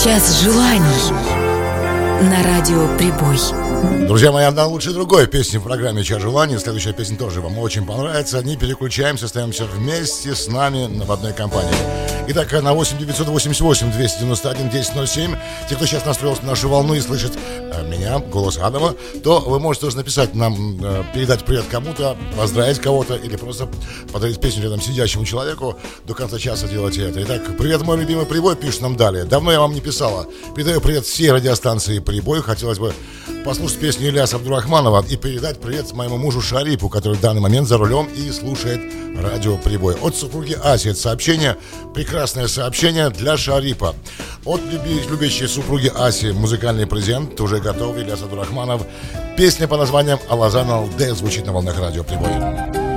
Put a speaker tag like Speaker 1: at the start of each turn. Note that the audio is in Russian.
Speaker 1: Час желаний на радио Прибой.
Speaker 2: Друзья мои, одна лучше другой песни в программе «Час желаний». Следующая песня тоже вам очень понравится. Не переключаемся, остаемся вместе с нами в одной компании. Итак, на 8-988-291-1007. Те, кто сейчас настроился на нашу волну и слышит меня, голос Адама, то вы можете тоже написать нам, передать привет кому-то, поздравить кого-то или просто подарить песню рядом сидящему человеку. До конца часа делайте это. Итак, привет, мой любимый Прибой, пишет нам далее. Давно я вам не писала. Передаю привет всей радиостанции Прибой. Хотелось бы послушать песню Ильяса Абдурахманова и передать привет моему мужу Шарипу, который в данный момент за рулем и слушает радио Прибой. От супруги Аси это сообщение, прекрасное сообщение для Шарипа. От любящей супруги Аси музыкальный презент уже готов. Ильяс Абдурахманов. Песня по названием «Алазан Алде» звучит на волнах радио Прибой.